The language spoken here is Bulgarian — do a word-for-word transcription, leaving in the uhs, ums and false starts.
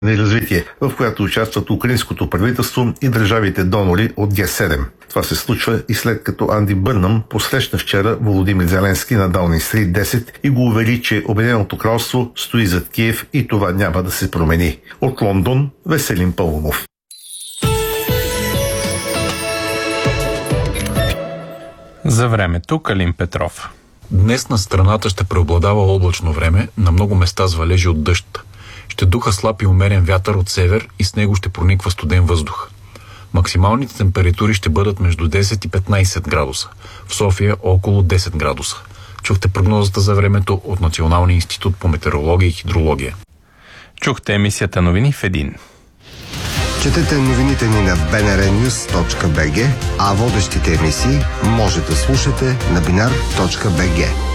и развитие, в която участват украинското правителство и държавите донори от Ге седем. Това се случва и след като Анди Бърнъм посрещна вчера Володимир Зеленски на Даунинг Стрит десет и го увери, че Обединеното кралство стои зад Киев и това няма да се промени. От Лондон Веселин Паунов. За времето Калин Петров. Днес на страната ще преобладава облачно време, на много места с валежи от дъжд. Ще духа слаб и умерен вятър от север и с него ще прониква студен въздух. Максималните температури ще бъдат между десет и петнайсет градуса. В София около десет градуса. Чухте прогнозата за времето от Националния институт по метеорология и хидрология. Чухте емисията новини в един. Четете новините ни на би ен ар нюс точка би джи, а водещите емисии може да слушате на бинар точка би джи.